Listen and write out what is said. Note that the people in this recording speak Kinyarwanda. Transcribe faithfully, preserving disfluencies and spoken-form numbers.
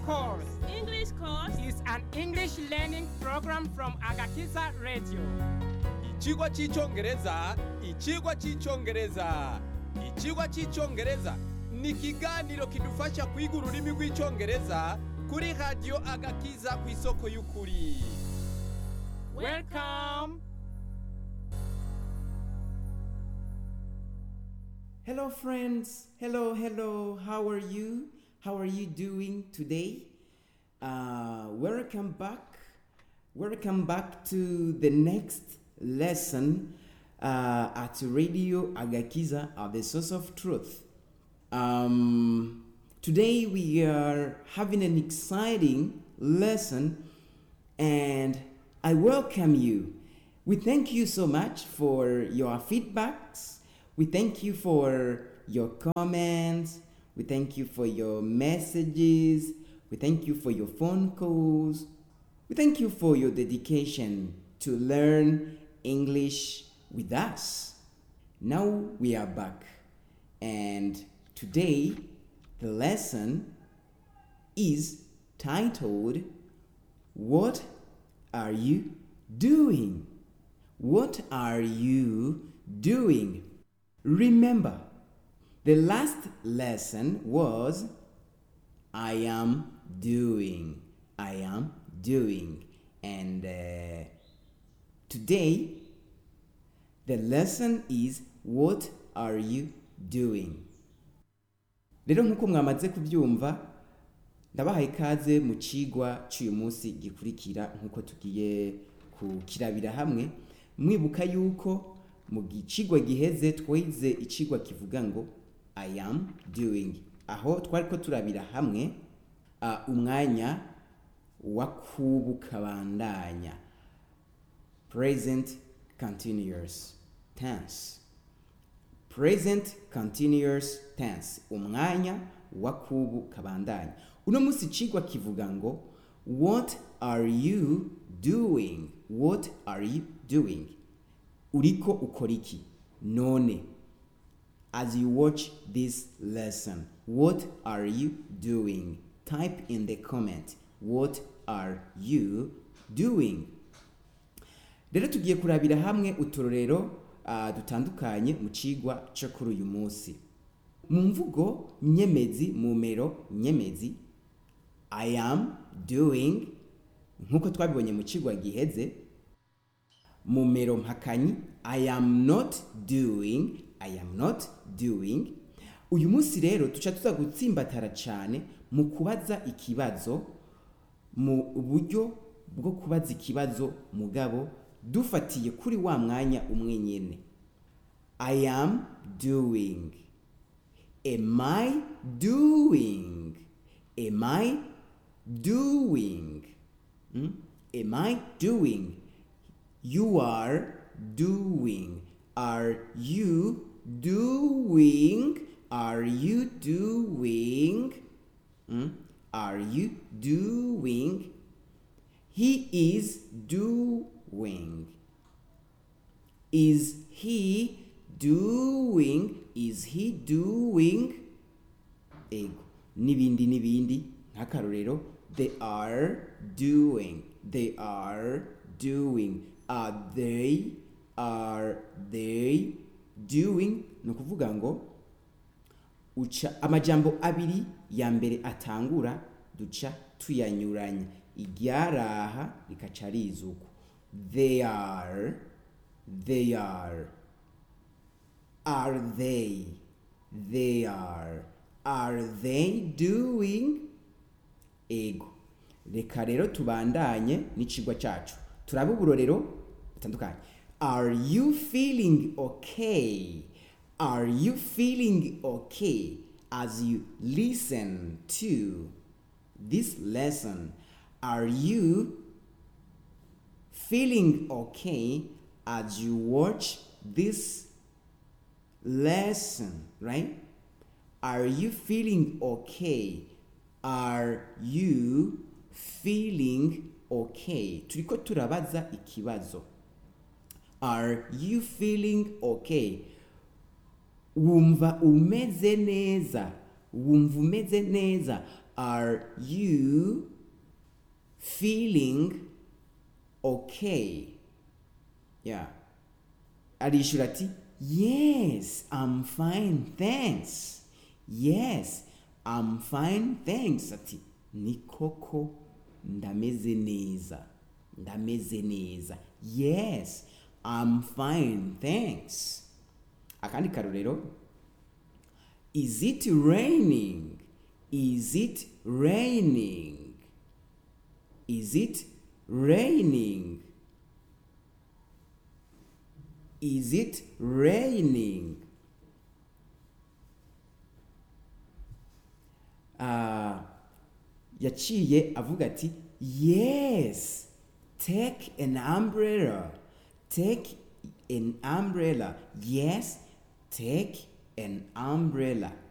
Course English Course is an English learning program from Agakiza Radio. Ichigwa cy'icyongereza, ichigwa cy'icyongereza, ichigwa cy'icyongereza ni ikiganiro kidufasha kwiga ururimi rw'icyongereza kuri radio Agakiza ku isoko y'ukuri. Welcome. Hello friends, hello, hello, how are you? How are you doing today? Uh, welcome back. Welcome back to the next lesson uh, at Radio Agakiza, uh, the source of truth. Um, today we are having an exciting lesson and I welcome you. We thank you so much for your feedbacks. We thank you for your comments. We thank you for your messages. We thank you for your phone calls. We thank you for your dedication to learn English with us. Now we are back. And today the lesson is titled, What are you doing? What are you doing? Remember, the last lesson was I am doing. I am doing. And uh, today, the lesson is what are you doing? Rero nkuko mwamaze kubyumva, ndabahaye ikaze mu cigwa cy'uyu munsi gikurikira nkuko tugiye kukirabira hamwe. Mwibuka yuko mu gicigwa giheze twize icigwa kivuga ngo I am doing, aho twari ko turabira hamwe uh, umwanya wa kubukabandanya, present continuous tense. Present continuous tense, umwanya wa kubukabandanya. Uno munsi icigwa kivuga ngo what are you doing? What are you doing? Uriko ukoriki none. As you watch this lesson, what are you doing? Type in the comment, what are you doing? Rero tugiye kurabira hamwe uturorero uh, dutandukanye mu cigwa cyo kuri uyu munsi. Mu mvugo nyemezi, mu mero nyemezi, I am doing, nkuko twabibonye mu cigwa giheze. Mu mero mpakanyi, I am not doing, I am not doing. Uyu munsi rero tuca tuza gutsimbatara cyane mu kubaza ikibazo, mu buryo bwo kubaza ikibazo mugabo dufatiye kuri wa mwanya umwe nyene. I am doing. Am I doing? Am I doing? Hmm? Am I doing? You are doing. Are you doing? Are you doing? Hmm? Are you doing? He is doing. Is he doing? Is he doing? Ego. Nibindi nibindi. Nk'akarorero. They are doing. They are doing. Are they? Are they doing? No kuvuga ngo uca amajambo abiri ya mbere atangura duca tuyanyuranya. Igyaraha rikaca rizuko. They are. They are. Are they? They are. Are they doing? Ego. Reka rero tubandanye n'icigwa cacu. Turabe uburorero butandukanye. Are you feeling okay? Are you feeling okay as you listen to this lesson? Are you feeling okay as you watch this lesson, right? Are you feeling okay? Are you feeling okay? Turiko turabaza ikibazo. Are you feeling okay? Wumva umeze neza. Wumva umeze neza. are you feeling okay? Yeah. Arishura ati, yes, I'm fine, thanks. Yes, I'm fine, thanks. Ati, ni koko, ndameze neza. Ndameze neza. Yes, I'm fine, thanks. Akandi karorero. Is it raining? Is it raining? Is it raining? Is it raining? Uh, yaciye avuga ati, yes, take an umbrella. Take an umbrella. Yes, take an umbrella.